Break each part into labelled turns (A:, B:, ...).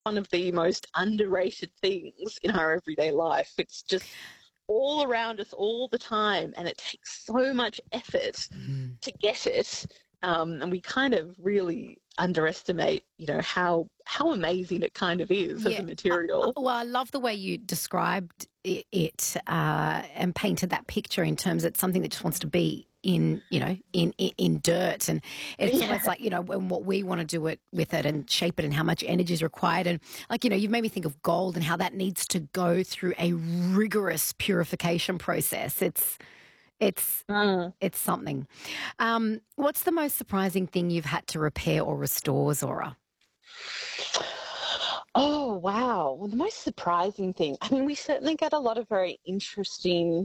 A: one of the most underrated things in our everyday life. It's just all around us all the time, and it takes so much effort
B: Mm.
A: to get it. And we kind of really underestimate, how amazing it kind of is as
B: Yeah.
A: a material.
B: Well, I love the way you described it and painted that picture in terms of it's something that just wants to be in dirt, and it's almost
A: Yeah.
B: like when what we want to do it with it and shape it and how much energy is required, and like you've made me think of gold and how that needs to go through a rigorous purification process. It's
A: Mm.
B: it's something. What's the most surprising thing you've had to repair or restore, Zora?
A: Oh, wow. Well, the most surprising thing, I mean, we certainly get a lot of very interesting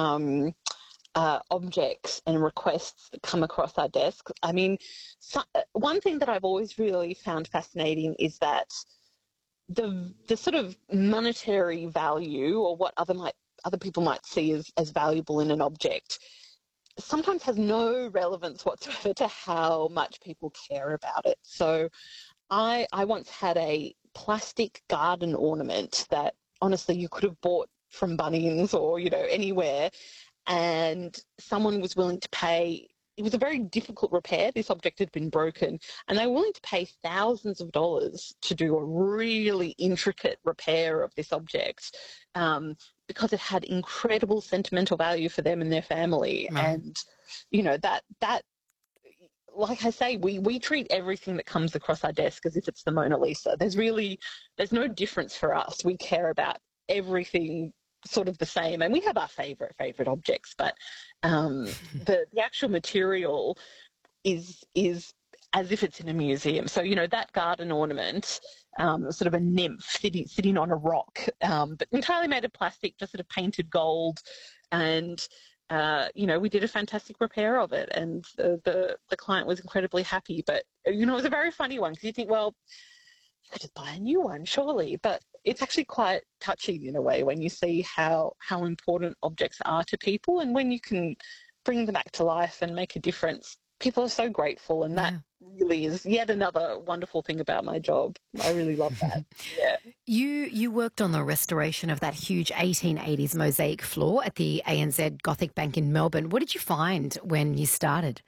A: objects and requests that come across our desk. I mean, one thing that I've always really found fascinating is that the sort of monetary value, or what other people might see as valuable in an object, sometimes has no relevance whatsoever to how much people care about it. So I once had a plastic garden ornament that honestly you could have bought from Bunnings or anywhere, and someone was willing to pay. It was a very difficult repair. This object had been broken, and they were willing to pay thousands of dollars to do a really intricate repair of this object, because it had incredible sentimental value for them and their family.
B: Right.
A: And that like I say, we treat everything that comes across our desk as if it's the Mona Lisa. There's no difference for us. We care about everything sort of the same, and we have our favorite objects, but the actual material is as if it's in a museum. So that garden ornament, sort of a nymph sitting on a rock, but entirely made of plastic, just sort of painted gold, and we did a fantastic repair of it, and the client was incredibly happy. But it was a very funny one, because you think, well, you could just buy a new one, surely. But it's actually quite touching in a way when you see how important objects are to people, and when you can bring them back to life and make a difference. People are so grateful, and that
B: Yeah.
A: really is yet another wonderful thing about my job. I really love that. Yeah.
B: You worked on the restoration of that huge 1880s mosaic floor at the ANZ Gothic Bank in Melbourne. What did you find when you started?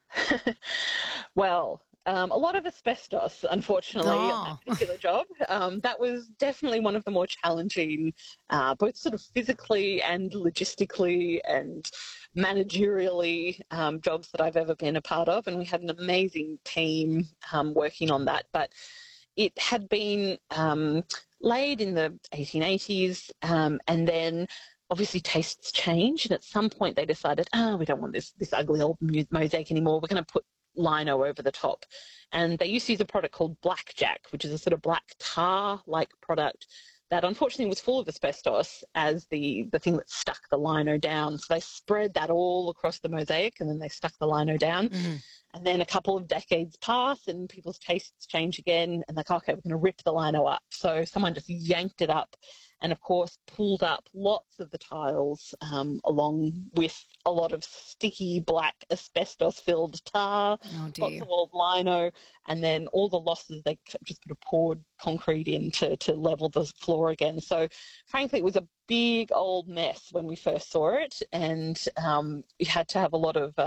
A: Well, a lot of asbestos, unfortunately, on that
B: Oh,
A: particular job. That was definitely one of the more challenging, both sort of physically and logistically and managerially, jobs that I've ever been a part of. And we had an amazing team working on that. But it had been laid in the 1880s, and then obviously tastes change, and at some point they decided, we don't want this ugly old mosaic anymore. We're going to put lino over the top. And they used to use a product called Blackjack, which is a sort of black tar-like product that unfortunately was full of asbestos as the thing that stuck the lino down. So they spread that all across the mosaic, and then they stuck the lino down.
B: mhm.
A: And then a couple of decades pass and people's tastes change again, and they're like, okay, we're going to rip the lino up. So someone just yanked it up and, of course, pulled up lots of the tiles, along with a lot of sticky black asbestos-filled tar,
B: Oh
A: lots
B: dear.
A: of old lino, and then all the losses, they just sort of poured concrete in to level the floor again. So, frankly, it was a big old mess when we first saw it, and we had to have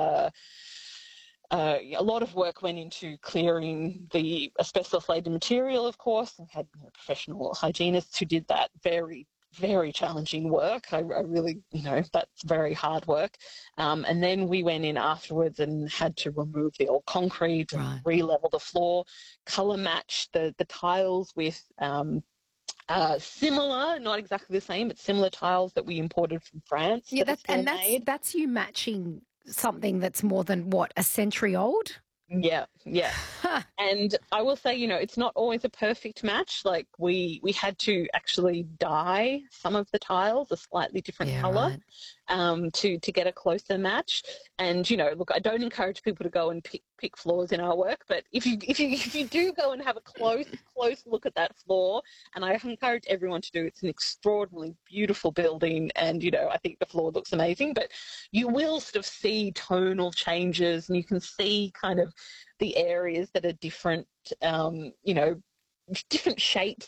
A: a lot of work went into clearing the asbestos-laden material, of course, and had professional hygienists who did that very, very challenging work. I really, that's very hard work. And then we went in afterwards and had to remove the old concrete and
B: Right.
A: re-level the floor, colour match the tiles with similar, not exactly the same, but similar tiles that we imported from France
B: Yeah,
A: for the
B: that
A: floor
B: and that's
A: made.
B: that's you matching something that's more than what, a century old?
A: Yeah, yeah. And I will say, it's not always a perfect match. Like we had to actually dye some of the tiles a slightly different
B: Yeah,
A: color,
B: right.
A: to get a closer match. And look, I don't encourage people to go and pick flaws in our work, but if you do go and have a close look at that floor, and I encourage everyone to do, it's an extraordinarily beautiful building, and I think the floor looks amazing. But you will sort of see tonal changes, and you can see kind of the areas that are different, different shapes